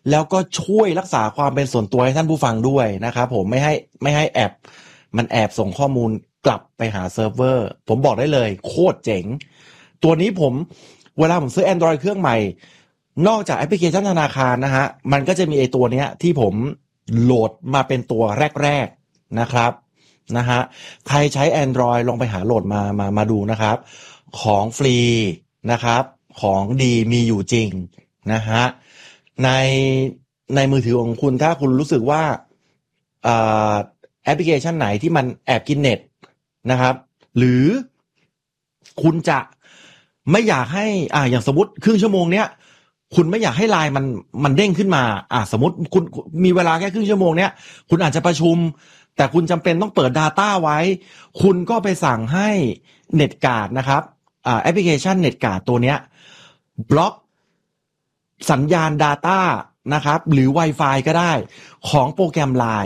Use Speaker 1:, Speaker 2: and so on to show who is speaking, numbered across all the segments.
Speaker 1: แล้วก็ช่วยรักษาความเป็นส่วนตัวให้ท่านผู้ฟังด้วยนะครับผมไม่ให้แอปมันแอบส่งข้อมูลกลับไปหาเซิร์ฟเวอร์ผมบอกได้เลยโคตรเจ๋งตัวนี้เวลาผมซื้อ Android เครื่องใหม่นอกจากแอปพลิเคชันธนาคารนะฮะมันก็จะมีไอ้ตัวเนี้ยที่ผมโหลดมาเป็นตัวแรกๆนะครับนะฮะใครใช้ Android ลองไปหาโหลดมาดูนะครับของฟรีนะครับของดีมีอยู่จริงนะฮะในมือถือของคุณถ้าคุณรู้สึกว่าแอปพลิเคชันไหนที่มันแอบกินเน็ตนะครับหรือคุณจะไม่อยากให้อย่างสมมติครึ่งชั่วโมงเนี้ยคุณไม่อยากให้ไลน์มันเด้งขึ้นมาสมมติคุณมีเวลาแค่ครึ่งชั่วโมงเนี้ยคุณอาจจะประชุมแต่คุณจำเป็นต้องเปิด Data ไว้คุณก็ไปสั่งให้เน็ตการ์ดนะครับแอปพลิเคชันเน็ตการ์ดตัวเนี้ยบล็อกสัญญาณ Data นะครับหรือ Wi-Fi ก็ได้ของโปรแกรม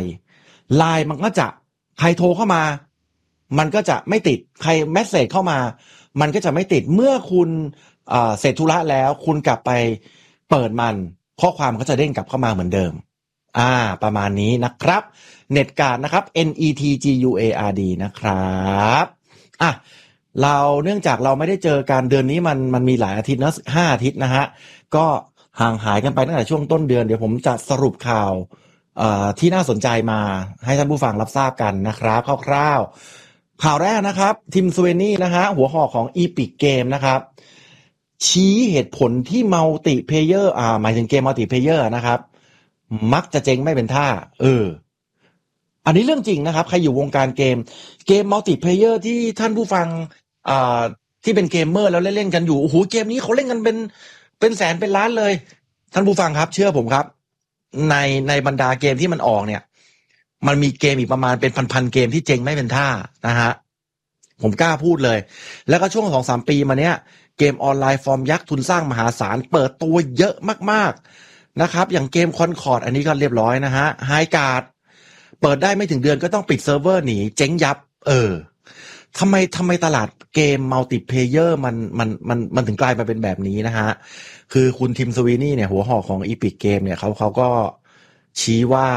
Speaker 1: LINE มันก็จะใครโทรเข้ามามันก็จะไม่ติดใครเมสเสจเข้ามามันก็จะไม่ติดเมื่อคุณเสร็จธุระแล้วคุณกลับไปเปิดมันข้อความก็จะเด้งกลับเข้ามาเหมือนเดิมประมาณนี้นะครับเน็ตการ์ดนะครับ NETGUARD นะครับเนื่องจากเราไม่ได้เจอกันเดือนนี้มันมีหลายอาทิตย์นะ5 อาทิตย์นะฮะก็ห่างหายกันไปตั้งแต่ช่วงต้นเดือนเดี๋ยวผมจะสรุปข่าวที่น่าสนใจมาให้ท่านผู้ฟังรับทราบกันนะครับคร่าวๆข่าวแรกนะครับทีมสเวนี่นะฮะหัวหอกของ Epic Game นะครับชี้เหตุผลที่มัลติเพลเยอร์หมายถึงเกมมัลติเพลเยอร์นะครับมักจะเจ๊งไม่เป็นท่าอันนี้เรื่องจริงนะครับใครอยู่วงการเกมมัลติเพลเยอร์ที่ท่านผู้ฟังที่เป็นเกมเมอร์แล้วเล่นกันอยู่โอ้โหเกมนี้เขาเล่นกันเป็นแสนเป็นล้านเลยท่านผู้ฟังครับเชื่อผมครับในบรรดาเกมที่มันออกเนี่ยมันมีเกมอีกประมาณเป็นพันเกมที่เจ๊งไม่เป็นท่านะฮะผมกล้าพูดเลยแล้วก็ช่วง 2-3 ปีมาเนี้ยเกมออนไลน์ฟอร์มยักษ์ทุนสร้างมหาศาลเปิดตัวเยอะมากๆนะครับอย่างเกมคอนคอร์ดอันนี้ก็เรียบร้อยนะฮะไฮการ์ดเปิดได้ไม่ถึงเดือนก็ต้องปิดเซิร์ฟเวอร์หนีเจ๊งยับทำไมตลาดเกมมัลติเพลเยอร์มันถึงกลายมาเป็นแบบนี้นะฮะคือคุณทิมสวีนี่เนี่ยหัวหอกของ Epic Game เนี่ยเขาก็ชี้ว่า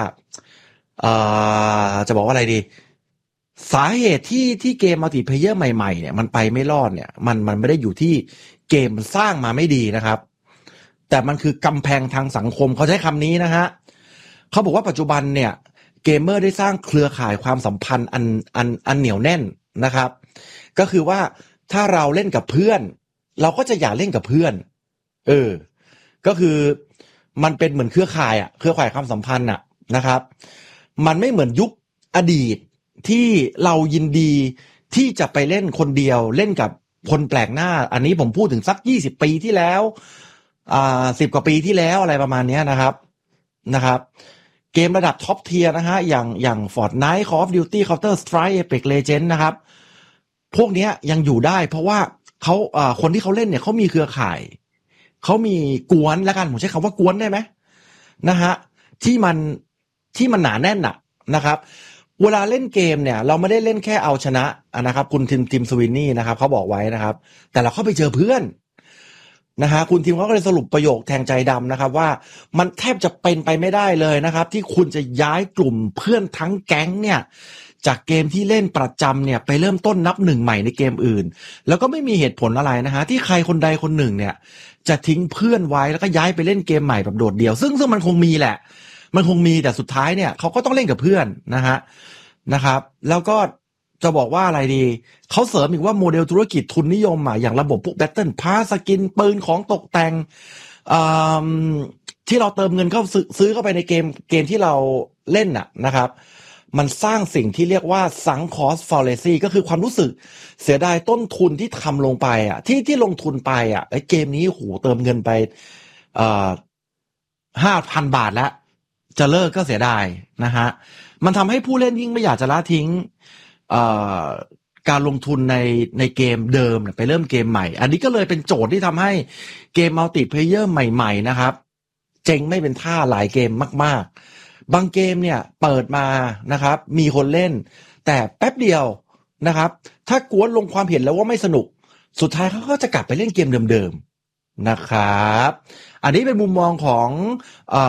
Speaker 1: จะบอกว่าอะไรดีสาเหตุที่เกมมัลติเพลเยอร์ใหม่ๆเนี่ยมันไปไม่รอดเนี่ยมันไม่ได้อยู่ที่เกมสร้างมาไม่ดีนะครับแต่มันคือกำแพงทางสังคมเขาใช้คำนี้นะฮะเขาบอกว่าปัจจุบันเนี่ยเกมเมอร์ได้สร้างเครือข่ายความสัมพันธ์อันเหนียวแน่นนะครับก็คือว่าถ้าเราเล่นกับเพื่อนเราก็จะอยากเล่นกับเพื่อนก็คือมันเป็นเหมือนเครือข่ายความสัมพันธ์นะครับมันไม่เหมือนยุคอดีตที่เรายินดีที่จะไปเล่นคนเดียวเล่นกับคนแปลกหน้าอันนี้ผมพูดถึงสัก20 ปีที่แล้ว10 กว่าปีที่แล้วอะไรประมาณนี้นะครับเกมระดับท็อปเทียร์นะฮะอย่าง Fortnite Call of Duty Counter Strike Apex Legends นะครับพวกนี้ยังอยู่ได้เพราะว่าเขาคนที่เขาเล่นเนี่ยเขามีเครือข่ายเขามีกวนแล้วกันผมใช้คำว่ากวนได้ไหมนะฮะที่มันหนาแน่นนะครับเวลาเล่นเกมเนี่ยเราไม่ได้เล่นแค่เอาชนะนะครับคุณทีมสวินนี่นะครับเขาบอกไว้นะครับแต่เราเข้าไปเจอเพื่อนนะฮะคุณทีมเขาก็เลยสรุปประโยคแทงใจดำนะครับว่ามันแทบจะเป็นไปไม่ได้เลยนะครับที่คุณจะย้ายกลุ่มเพื่อนทั้งแก๊งเนี่ยจากเกมที่เล่นประจำเนี่ยไปเริ่มต้นนับหนึ่งใหม่ในเกมอื่นแล้วก็ไม่มีเหตุผลอะไรนะฮะที่ใครคนใดคนหนึ่งเนี่ยจะทิ้งเพื่อนไว้แล้วก็ย้ายไปเล่นเกมใหม่แบบโดดเดี่ยวซึ่งมันคงมีแหละมันคงมีแต่สุดท้ายเนี่ยเขาก็ต้องเล่นกับเพื่อนนะครับแล้วก็จะบอกว่าอะไรดีเขาเสริมอีกว่าโมเดลธุรกิจทุนนิยมอย่างระบบพวก Battle Pass สกินปืนของตกแต่งที่เราเติมเงินเข้าซื้อเข้าไปในเกมที่เราเล่นนะครับมันสร้างสิ่งที่เรียกว่าซังคอสฟอเรซี่ก็คือความรู้สึกเสียดายต้นทุนที่ทำลงไปที่ลงทุนไปไอ้เกมนี้โหเติมเงินไป5,000 บาทแล้วจะเลิกก็เสียดายนะฮะมันทำให้ผู้เล่นยิ่งไม่อยากจะละทิ้งการลงทุนในเกมเดิมไปเริ่มเกมใหม่อันนี้ก็เลยเป็นโจทย์ที่ทำให้เกมมัลติเพลเยอร์ใหม่ๆนะครับเจ๊งไม่เป็นท่าหลายเกมมากๆบางเกมเนี่ยเปิดมานะครับมีคนเล่นแต่แป๊บเดียวนะครับถ้ากวนลงความเห็นแล้วว่าไม่สนุกสุดท้ายเขาก็จะกลับไปเล่นเกมเดิมๆนะครับอันนี้เป็นมุมมองของ